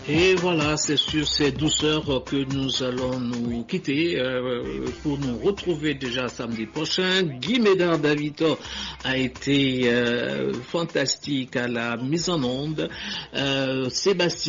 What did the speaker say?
Et voilà, c'est sur ces douceurs que nous allons nous quitter pour nous retrouver déjà samedi prochain. Guy Médard Davito a été fantastique à la mise en onde. Sébastien